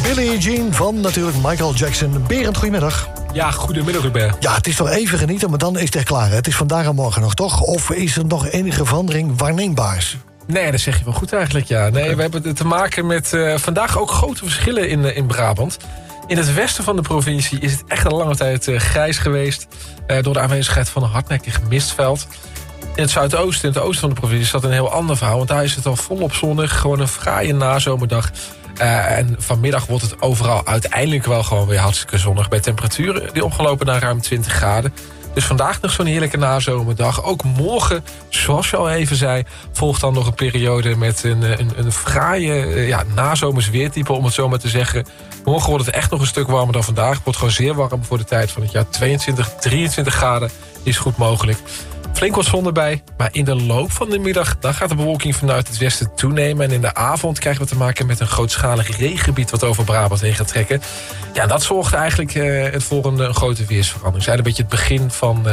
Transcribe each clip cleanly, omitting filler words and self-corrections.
Billie Jean van natuurlijk Michael Jackson. Berend, goedemiddag. Ja, goedemiddag Hubert. Ja, het is toch even genieten, maar dan is het echt klaar. Hè? Het is vandaag en morgen nog, toch? Of is er nog enige verandering waarneembaar? Nee, dat zeg je wel goed eigenlijk, ja. Nee, we hebben te maken met vandaag ook grote verschillen in Brabant. In het westen van de provincie is het echt al lange tijd grijs geweest... door de aanwezigheid van een hardnekkig mistveld. In het zuidoosten, in het oosten van de provincie, is dat een heel ander verhaal... want daar is het al volop zonnig, gewoon een fraaie nazomerdag... En vanmiddag wordt het overal uiteindelijk wel gewoon weer hartstikke zonnig... bij temperaturen die opgelopen naar ruim 20 graden. Dus vandaag nog zo'n heerlijke nazomerdag. Ook morgen, zoals je al even zei... volgt dan nog een periode met een fraaie nazomers weertype... om het zo maar te zeggen. Morgen wordt het echt nog een stuk warmer dan vandaag. Het wordt gewoon zeer warm voor de tijd van het jaar. 22, 23 graden is goed mogelijk. Flink wat zon erbij, maar in de loop van de middag... dan gaat de bewolking vanuit het westen toenemen... en in de avond krijgen we te maken met een grootschalig regengebied... wat over Brabant heen gaat trekken. Ja, dat zorgt eigenlijk voor een grote weersverandering. Het is een beetje het begin van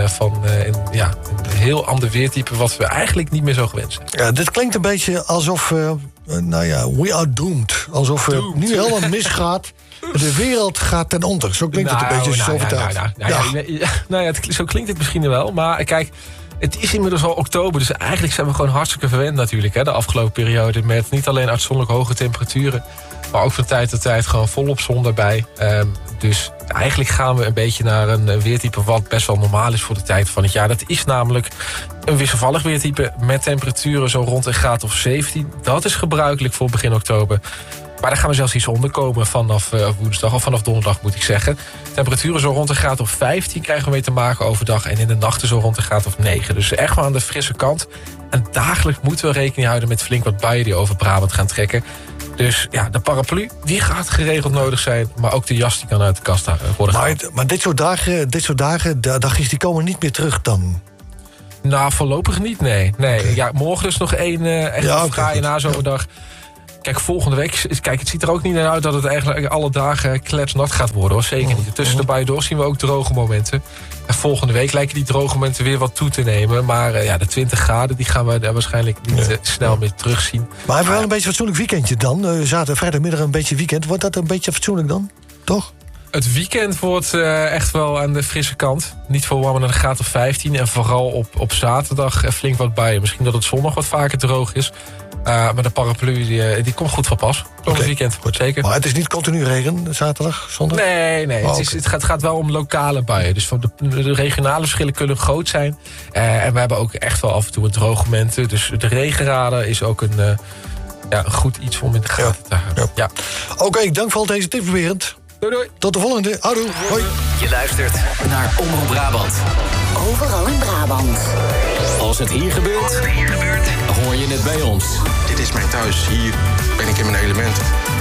een heel ander weertype... wat we eigenlijk niet meer zo gewend zijn. Ja, dit klinkt een beetje alsof, we are doomed. Alsof het nu helemaal misgaat... De wereld gaat ten onder. Zo klinkt het een beetje als je zo vertelt. Zo klinkt het misschien wel. Maar kijk, het is inmiddels al oktober. Dus eigenlijk zijn we gewoon hartstikke verwend natuurlijk. Hè, de afgelopen periode. Met niet alleen uitzonderlijk hoge temperaturen. Maar ook van tijd tot tijd gewoon volop zon erbij. Dus eigenlijk gaan we een beetje naar een weertype... wat best wel normaal is voor de tijd van het jaar. Dat is namelijk een wisselvallig weertype... met temperaturen zo rond een graad of 17. Dat is gebruikelijk voor begin oktober. Maar daar gaan we zelfs iets onder komen vanaf woensdag... of vanaf donderdag moet ik zeggen. Temperaturen zo rond een graad of 15 krijgen we mee te maken overdag... en in de nachten zo rond een graad of 9. Dus echt wel aan de frisse kant. En dagelijks moeten we rekening houden met flink wat buien... die over Brabant gaan trekken. Dus ja, de paraplu die gaat geregeld nodig zijn... maar ook de jas die kan uit de kast worden gehaald. Maar dit soort dagen, dagjes die komen niet meer terug dan... Nou, voorlopig niet, nee. Okay. Ja, morgen is nog één fraaie nazomerdag... Kijk, volgende week, het ziet er ook niet naar uit... dat het eigenlijk alle dagen kletsnat gaat worden, hoor. Zeker niet. Tussen de buien door zien we ook droge momenten. En volgende week lijken die droge momenten weer wat toe te nemen. Maar de 20 graden, die gaan we daar waarschijnlijk niet snel meer terugzien. Maar hebben we wel een beetje een fatsoenlijk weekendje dan? Zaterdag, vrijdagmiddag een beetje weekend. Wordt dat een beetje fatsoenlijk dan? Toch? Het weekend wordt echt wel aan de frisse kant. Niet veel warmer dan een graad of 15. En vooral op zaterdag flink wat buien. Misschien dat het zondag wat vaker droog is. Maar de paraplu die komt goed van pas. Op het weekend, zeker. Maar het is niet continu regen, zaterdag, zondag? Nee. Het gaat wel om lokale buien. Dus de regionale verschillen kunnen groot zijn. En we hebben ook echt wel af en toe een droog momenten. Dus de regenradar is ook een goed iets om in de gaten te houden. Ja. Oké, dank voor al deze tips, Berend. Doei. Tot de volgende. Houdoe. Hoi. Je luistert naar Omroep Brabant. Overal in Brabant. Als het hier gebeurt, hoor je het bij ons. Dit is mijn thuis. Hier ben ik in mijn element.